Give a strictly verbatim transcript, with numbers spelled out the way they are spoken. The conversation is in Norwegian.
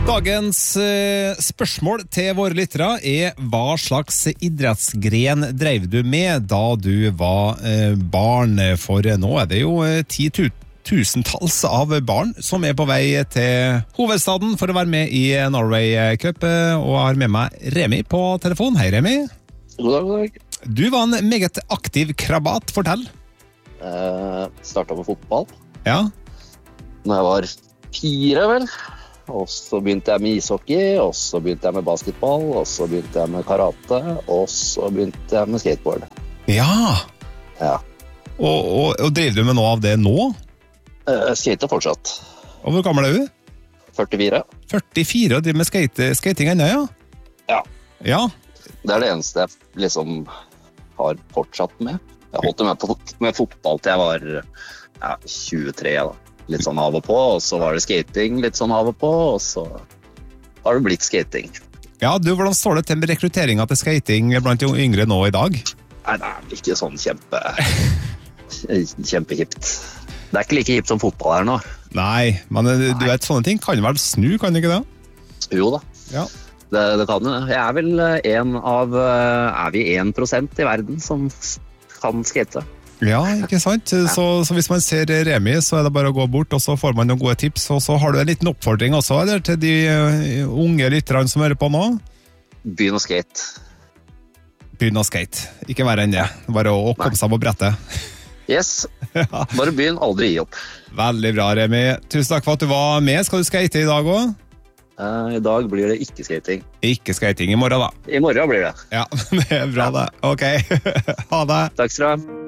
Dagens eh, spørsmål til våre lyttere er hva slags idrettsgren drev du med da du var eh, barn? For nå er det jo eh, ti tusentalls av barn som er på vei til hovedstaden for å være med i Norway Cup, og jeg har med meg Remi på telefon. Hei Remi. God dag, god dag. Du var en meget aktiv krabat, fortell. Eh, startet med fotball. Ja. Når jeg var fire, vel. Og så begynte jeg med ishockey, og så begynte jeg med basketball, og så begynte jeg med karate, og så begynte jeg med skateboard. Ja. Ja. Og, og, og driver du med noe av det nå? Eh, skater fortsatt. Og hvor gammel er du? førtifire. førtifire og driver med skate, skating ennå, ja? Ja. Ja. Det er det eneste jeg liksom har fortsatt med. Jeg holdt med på med fotball til jeg var ja, tjuetre, da. Litt sånn av og på, og så var det skating litt sånn av og på, og så har det blitt skating. Ja, du, hvordan står det til med rekrutteringen til skating blant de yngre nå i dag? Nei, det er ikke sånn kjempe, kjempehipt. Det er ikke like hipt som fotball her nå. Nei, men du vet, sånne ting kan vel snu, kan det ikke det? Jo da, Ja. det, det kan det. Jeg er vel en av, er vi en prosent i verden som kan skate? Ja, ikke sant? Så, så hvis man ser Remi, så er det bare å gå bort, og så får man noen gode tips, og så har du en liten oppfordring også, eller til de uh, unge lytterne som hører på nå? Begynn å skate. Begynn å skate. Ikke verre enn det. Bare å, å komme seg på brettet. Yes, bare begynn, aldri gi opp. Veldig bra, Remi. Tusen takk for at du var med. Skal du skate i dag også? Uh, I dag blir det ikke skating. Ikke skating i morgen da. I morgen blir det. Ja, det er bra det. Ok, ha det. Takk skal du ha.